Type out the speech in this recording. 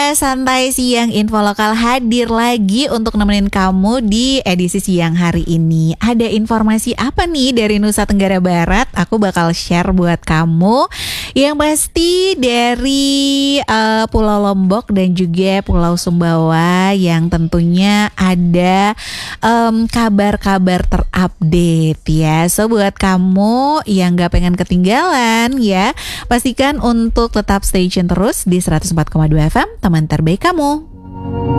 Santai Siang Info Lokal hadir lagi untuk nemenin kamu di edisi siang hari ini. Ada informasi apa nih dari Nusa Tenggara Barat? Aku bakal share buat kamu. Yang pasti dari Pulau Lombok dan juga Pulau Sumbawa yang tentunya ada kabar-kabar terupdate ya. So buat kamu yang gak pengen ketinggalan ya, pastikan untuk tetap stay tune terus di 104,2 FM, teman terbaik kamu.